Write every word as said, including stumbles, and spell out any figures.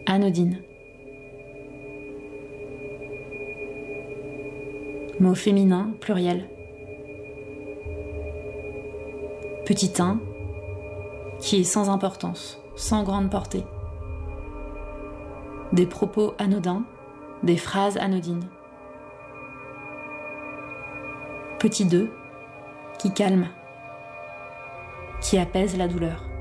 anodine. Mot féminin, pluriel. Petit un, qui est sans importance, sans grande portée. Des propos anodins, des phrases anodines. Petit deux, qui calme, qui apaise la douleur.